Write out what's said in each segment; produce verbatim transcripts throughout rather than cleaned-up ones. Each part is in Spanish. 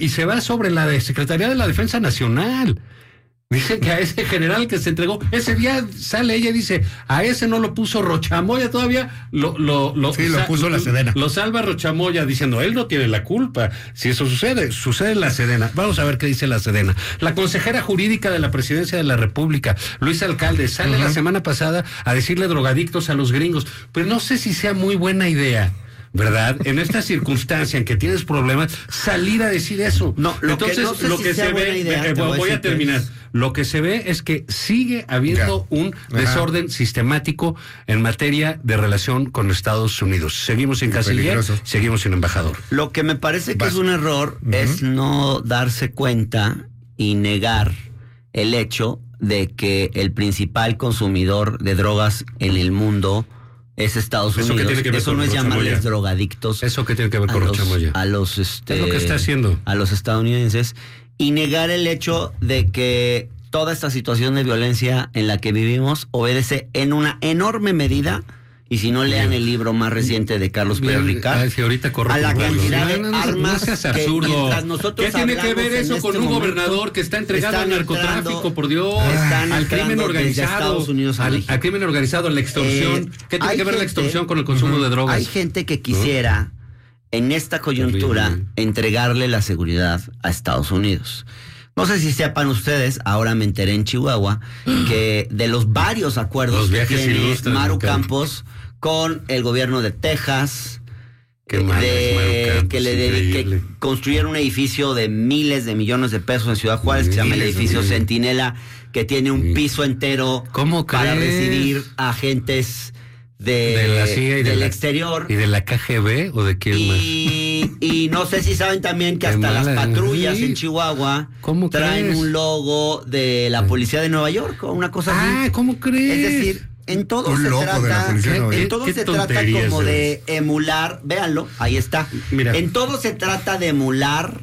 y se va sobre la de Secretaría de la Defensa Nacional. Dicen que a ese general que se entregó, ese día sale ella y dice, a ese no lo puso Rochamoya todavía, lo, lo, lo, sí, lo puso la Sedena. Lo salva Rochamoya diciendo, él no tiene la culpa. Si eso sucede, sucede en la Sedena. Vamos a ver qué dice la Sedena. La consejera jurídica de la Presidencia de la República, Luisa Alcalde, sale uh-huh. la semana pasada a decirle drogadictos a los gringos, pero no sé si sea muy buena idea, ¿verdad? En esta circunstancia en que tienes problemas, salir a decir eso. No, lo Entonces, que no sé lo si que sea se buena ve, idea, eh, voy, voy a terminar. Lo que se ve es que sigue habiendo ya. un Ajá. desorden sistemático en materia de relación con Estados Unidos. Seguimos sin canciller, seguimos sin embajador. Lo que me parece que Vas. es un error uh-huh. es no darse cuenta y negar el hecho de que el principal consumidor de drogas en el mundo es Estados ¿Eso Unidos. Que que Eso no es llamarles drogadictos. Eso que tiene que ver con Rochamoya. A los, este, es lo que está haciendo. A los estadounidenses. Y negar el hecho de que toda esta situación de violencia en la que vivimos obedece en una enorme medida, y si no lean el libro más reciente de Carlos Pérez Ricard, si ahorita a la cantidad de no, no, armas no seas absurdo. Que ¿Qué tiene que ver eso con este un gobernador que está entregado al narcotráfico, entrando, por Dios, al crimen organizado, al, al crimen organizado, a la extorsión? Eh, ¿Qué tiene que ver gente, la extorsión con el consumo uh-huh. de drogas? Hay gente que quisiera... ¿no? En esta coyuntura, Terrible. entregarle la seguridad a Estados Unidos. No sé si sepan ustedes, ahora me enteré en Chihuahua, que de los varios acuerdos los que tiene Maru acá. Campos con el gobierno de Texas, Qué mal de, es Maru Campos, que le dedique, construyeron un edificio de miles de millones de pesos en Ciudad Juárez, que se llama el edificio Centinela, que tiene un piso entero para recibir agentes... De, de la C I A y del de la, exterior. ¿Y de la K G B o de quién y, más? Y no sé si saben también que hasta las patrullas en Chihuahua traen crees? un logo de la policía de Nueva York o una cosa ah, así. Ah, ¿cómo crees? Es decir, en todo un se logo trata, de la policía de Nueva York. en todo ¿Qué se trata como de emular, véanlo, ahí está. Mira. En todo se trata de emular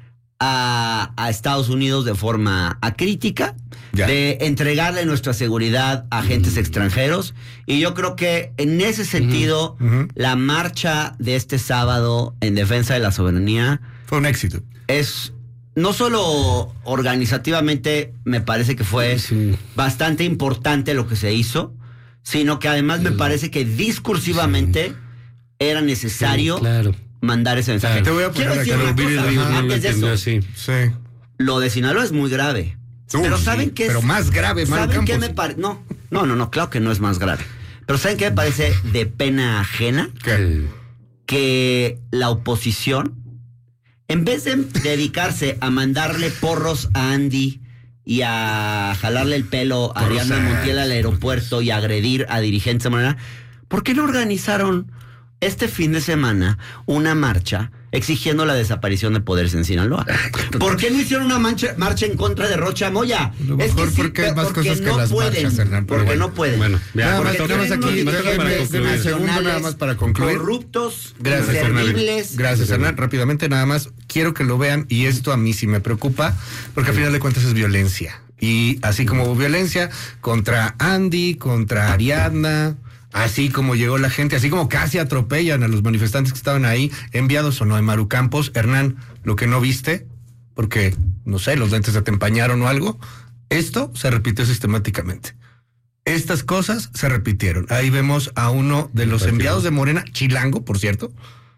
a, a Estados Unidos de forma acrítica, ya. de entregarle nuestra seguridad a agentes mm. extranjeros, y yo creo que en ese sentido mm. la marcha de este sábado en defensa de la soberanía fue un éxito. Es no solo organizativamente, me parece que fue sí. bastante importante lo que se hizo, sino que además sí. me parece que discursivamente sí. era necesario sí, claro. mandar ese mensaje. Te voy a poner decir una cosa, antes de eso. Sí. Lo de Sinaloa es muy grave. Uy, pero ¿saben sí, qué es? Pero más grave, Maru ¿Saben Campos. qué me parece? No, no, no, no, claro que no es más grave. Pero ¿saben qué me parece de pena ajena? ¿Qué? Que la oposición, en vez de dedicarse a mandarle porros a Andy y a jalarle el pelo a Ariadna Montiel al aeropuerto y a agredir a dirigentes de manera, ¿por qué no organizaron este fin de semana una marcha exigiendo la desaparición de poderes en Sinaloa? ¿Por qué no hicieron una mancha, marcha en contra de Rochamoya? A lo mejor es que porque sí, hay más porque cosas no que las pueden, marchas, Hernán. Porque bueno. no pueden. Bueno, ya, nada más tocamos aquí, déjame segundo nada más para concluir. Corruptos, Gracias, Hernán. inservibles. Gracias, Hernán. Rápidamente nada más, quiero que lo vean, y esto a mí sí me preocupa, porque al final de cuentas es violencia. Y así como hubo violencia contra Andy, contra Ariadna, así como llegó la gente, así como casi atropellan a los manifestantes que estaban ahí, enviados o no de Maru Campos. Hernán, lo que no viste, porque, no sé, los lentes se te empañaron o algo, esto se repitió sistemáticamente. Estas cosas se repitieron. Ahí vemos a uno de los enviados de Morena, chilango, por cierto,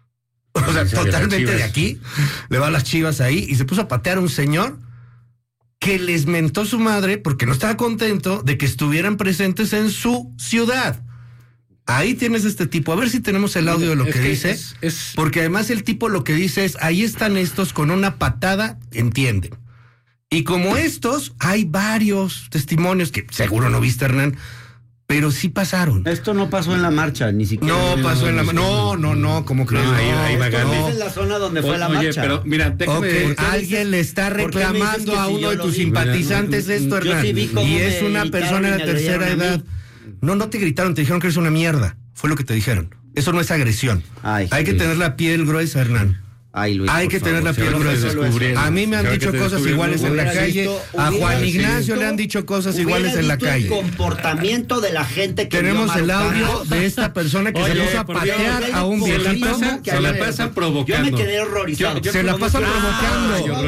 o sea, totalmente de aquí, le va a las Chivas ahí, y se puso a patear a un señor que les mentó su madre porque no estaba contento de que estuvieran presentes en su ciudad. Ahí tienes este tipo. A ver si tenemos el audio de lo que, que dice. Es, es... Porque además el tipo lo que dice es, ahí están estos con una patada, entienden. Y como estos, hay varios testimonios que seguro no viste, Hernán, pero sí pasaron. Esto no pasó en la marcha, ni siquiera. No pasó en la marcha. No, no, no, ¿cómo crees? No, ahí, ahí va no. Es en la zona donde fue o, la oye, marcha. Pero mira, déjame, okay, alguien le está reclamando a uno de tus simpatizantes esto, Hernán. Sí y es una persona de la tercera edad. No, no te gritaron, te dijeron que eres una mierda. Fue lo que te dijeron. Eso no es agresión. Ay, Hay que sí. tener la piel gruesa, Hernán. Ay, Luis, Hay por que tener favor, la piel solo gruesa. solo eso. A mí me han Creo dicho que te cosas descubrieron, iguales en la hubieras calle. visto- A Juan hubieras Ignacio visto- le han dicho cosas Hubieras iguales en la visto calle. el comportamiento de la gente que Tenemos vio el Maru audio Campos. de esta persona que Oye, se puso a por Dios, patear a un se la viejito. pasa- Se la pasa provocando. Yo me quedé horrorizado. Yo- yo Se la pasa provoco- provocando. Ah, yo